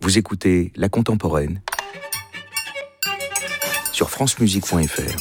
Vous écoutez La Contemporaine sur francemusique.fr.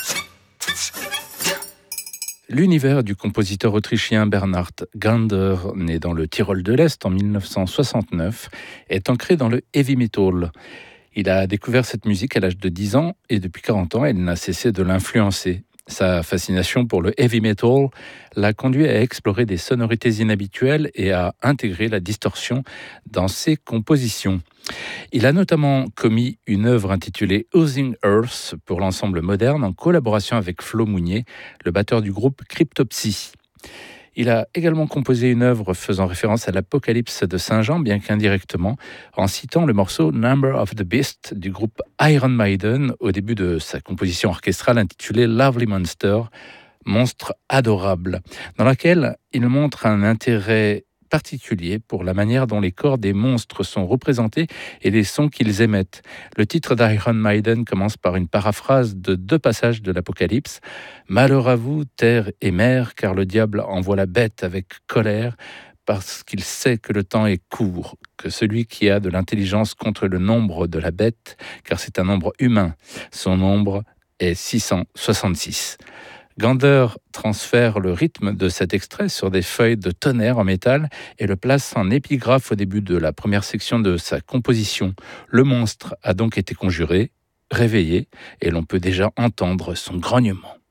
L'univers du compositeur autrichien Bernhard Gander, né dans le Tyrol de l'Est en 1969, est ancré dans le heavy metal. Il a découvert cette musique à l'âge de 10 ans et depuis 40 ans, elle n'a cessé de l'influencer. Sa fascination pour le heavy metal l'a conduit à explorer des sonorités inhabituelles et à intégrer la distorsion dans ses compositions. Il a notamment commis une œuvre intitulée Oozing Earth pour l'ensemble moderne en collaboration avec Flo Mounier, le batteur du groupe Cryptopsy. Il a également composé une œuvre faisant référence à l'Apocalypse de Saint Jean, bien qu'indirectement, en citant le morceau Number of the Beast du groupe Iron Maiden au début de sa composition orchestrale intitulée Lovely Monster, monstre adorable, dans laquelle il montre un intérêt particulier pour la manière dont les corps des monstres sont représentés et les sons qu'ils émettent. Le titre d'Iron Maiden commence par une paraphrase de 2 passages de l'Apocalypse. « Malheur à vous, terre et mer, car le diable envoie la bête avec colère, parce qu'il sait que le temps est court, que celui qui a de l'intelligence contre le nombre de la bête, car c'est un nombre humain. Son nombre est 666. » Gander transfère le rythme de cet extrait sur des feuilles de tonnerre en métal et le place en épigraphe au début de la première section de sa composition. Le monstre a donc été conjuré, réveillé, et l'on peut déjà entendre son grognement.